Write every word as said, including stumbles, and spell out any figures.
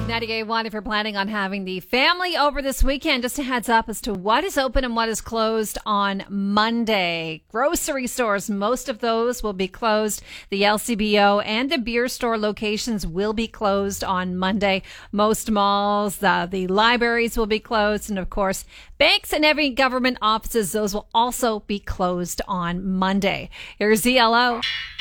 ninety-eight point one, if you're planning on having the family over this weekend, just a heads up as to what is open and what is closed on Monday. Grocery stores, most of those will be closed. The L C B O and the beer store locations will be closed on Monday. Most malls, the, the libraries will be closed. And of course, banks and every government offices, those will also be closed on Monday. Here's Z L O.